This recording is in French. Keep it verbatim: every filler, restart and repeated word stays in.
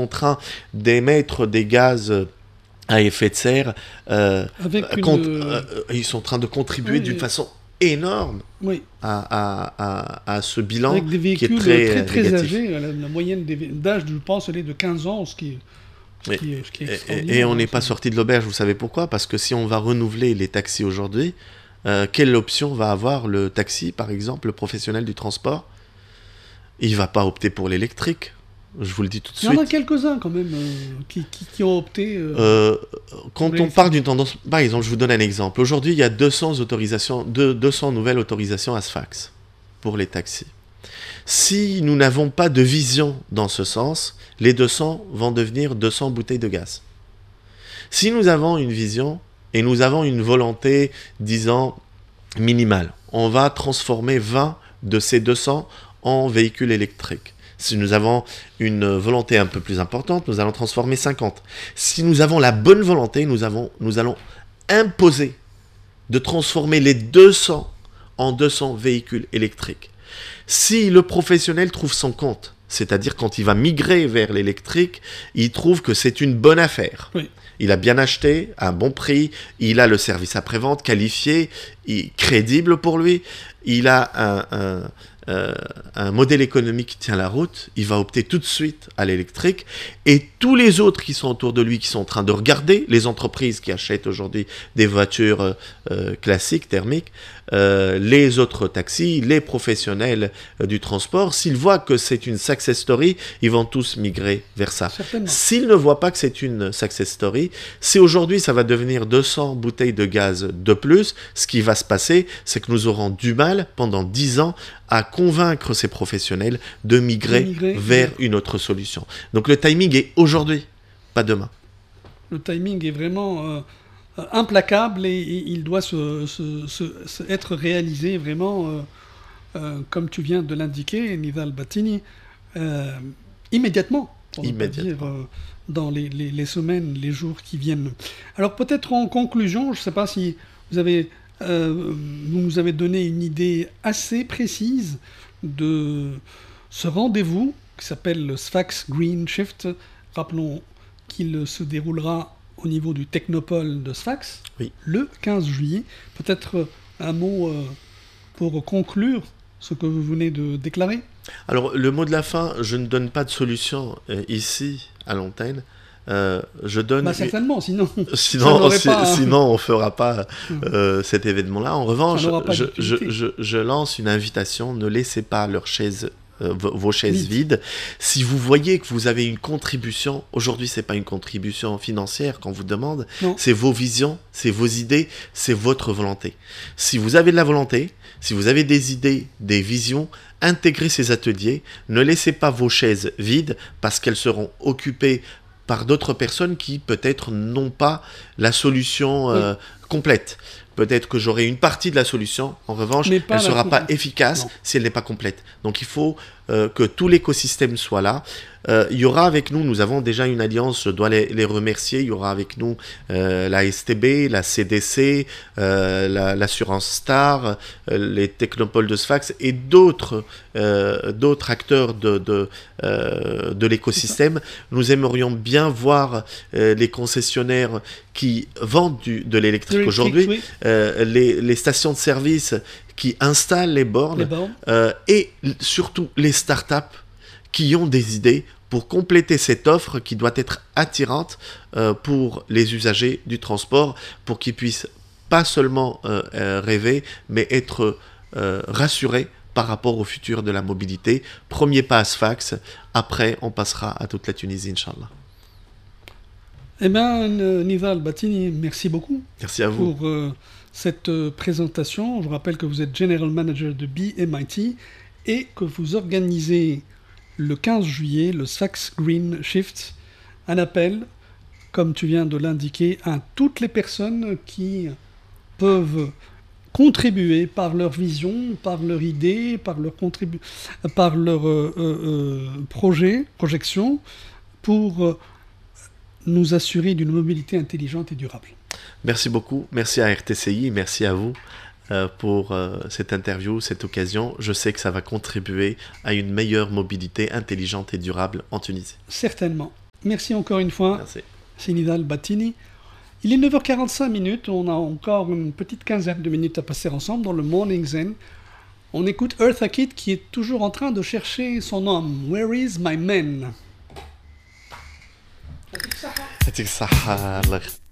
en train d'émettre des gaz à effet de serre. Euh, Avec une... cont- euh, ils sont en train de contribuer Oui, d'une oui. façon énorme Oui, à, à, à, à ce bilan avec des qui est véhicules très, très, euh, très, négatif. âgés. La, la moyenne des- d'âge, je pense, elle est de quinze ans, ce qui est, ce Oui. qui est, ce qui est Et, et- extraordinaire. et on n'est hein, pas c'est- sorti de l'auberge, vous savez pourquoi? Parce que si on va renouveler les taxis aujourd'hui, euh, quelle option va avoir le taxi, par exemple, le professionnel du transport? Il va pas opter pour l'électrique. Je vous le dis tout de Il y en a suite. quelques-uns quand même euh, qui, qui, qui ont opté. euh, Euh, quand pour on les- parle d'une tendance, par exemple, je vous donne un exemple. Aujourd'hui, il y a deux cents autorisations, deux- deux cents nouvelles autorisations ASFAX pour les taxis. Si nous n'avons pas de vision dans ce sens, les deux cents vont devenir deux cents bouteilles de gaz. Si nous avons une vision et nous avons une volonté, disons, minimale, on va transformer vingt de ces deux cents en véhicules électriques. Si nous avons une volonté un peu plus importante, nous allons transformer cinquante. Si nous avons la bonne volonté, nous, avons, nous allons imposer de transformer les deux cents en deux cents véhicules électriques. Si le professionnel trouve son compte, c'est-à-dire quand il va migrer vers l'électrique, il trouve que c'est une bonne affaire. Oui. Il a bien acheté, à un bon prix, il a le service après-vente qualifié, il- crédible pour lui, il a un, un, euh, un modèle économique qui tient la route, il va opter tout de suite à l'électrique. Et tous les autres qui sont autour de lui, qui sont en train de regarder, les entreprises qui achètent aujourd'hui des voitures euh, classiques, thermiques, euh, les autres taxis, les professionnels euh, du transport, s'ils voient que c'est une success story, ils vont tous migrer vers ça. Certainement. S'ils ne voient pas que c'est une success story, si aujourd'hui ça va devenir deux cents bouteilles de gaz de plus, ce qui va se passer, c'est que nous aurons du mal pendant dix ans à convaincre ces professionnels de migrer, De migrer, vers oui. une autre solution. Donc le timing est aujourd'hui, pas demain. Le timing est vraiment euh, euh, implacable et, et il doit se, se- se- se- être réalisé vraiment, euh, euh, comme tu viens de l'indiquer, Nidal Batini, euh, immédiatement, pour ne pas Immédiatement. dire euh, dans les, les- les semaines, les jours qui viennent. Alors peut-être en conclusion, je ne sais pas si vous avez, euh, vous nous avez donné une idée assez précise de ce rendez-vous qui s'appelle le Sfax Green Shift. Rappelons qu'il se déroulera au niveau du Technopole de Sfax Oui. le quinze juillet. Peut-être un mot euh, pour conclure ce que vous venez de déclarer. Alors le mot de la fin, je ne donne pas de solution euh, ici à l'antenne. Euh, je donne. Bah, certainement, sinon, ça Sinon, n'aurait si- pas- sinon on ne fera pas euh, cet événement-là. En revanche, Ça n'aura pas je, je, d'utilité. je, je lance une invitation. Ne laissez pas leurs chaises, euh, vos vos chaises Vide. vides. Si vous voyez que vous avez une contribution, aujourd'hui, c'est pas une contribution financière qu'on vous demande. Non. C'est vos visions, c'est vos idées, c'est votre volonté. Si vous avez de la volonté, si vous avez des idées, des visions, intégrez ces ateliers. Ne laissez pas vos chaises vides parce qu'elles seront occupées par d'autres personnes qui peut-être n'ont pas la solution euh, complète. Peut-être que j'aurai une partie de la solution, en revanche, Mais elle pas ne la sera pas complète. efficace Non. si elle n'est pas complète. Donc il faut euh, que tout l'écosystème soit là. Euh, il y aura avec nous, nous avons déjà une alliance, je dois les, les remercier, il y aura avec nous euh, la S T B, la C D C, euh, la- l'assurance Star, euh, les technopoles de Sfax et d'autres euh, d'autres acteurs de, de, euh, de l'écosystème. Nous aimerions bien voir euh, les concessionnaires qui vendent du, de l'électrique L'électrique, aujourd'hui, oui, euh, les, les stations de service qui installent les bornes, les bornes. euh, et l- surtout les startups qui ont des idées pour compléter cette offre qui doit être attirante euh, pour les usagers du transport, pour qu'ils puissent pas seulement euh, euh, rêver, mais être euh, rassurés par rapport au futur de la mobilité. Premier pas à Sfax, après on passera à toute la Tunisie, Inch'Allah. Eh bien, Nidal Batini, merci beaucoup Merci à vous. pour euh, cette euh, présentation. Je rappelle que vous êtes General Manager de B M I T et que vous organisez le quinze juillet le Sfax Green Shift, un appel, comme tu viens de l'indiquer, à toutes les personnes qui peuvent contribuer par leur vision, par leur idée, par leur, contribu- par leur euh, euh, euh, projet, projection, pour euh, nous assurer d'une mobilité intelligente et durable. Merci beaucoup. Merci à R T C I. Merci à vous euh, pour euh, cette interview, cette occasion. Je sais que ça va contribuer à une meilleure mobilité intelligente et durable en Tunisie. Certainement. Merci encore une fois, Merci. Sinidal Battini. Il est neuf heures quarante-cinq minutes, on a encore une petite quinzaine de minutes à passer ensemble dans le Morning Zen. On écoute Eartha Kitt qui est toujours en train de chercher son homme. Where is my man? يعطيك الصحة الله